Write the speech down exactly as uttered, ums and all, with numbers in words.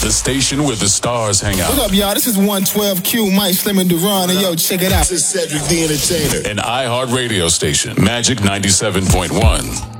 the station where the stars hang out. What up, y'all? This is one twelve Q, Mike Slim and Duran, and yo, check it out. This is Cedric the Entertainer. An iHeart radio station, Magic ninety-seven point one.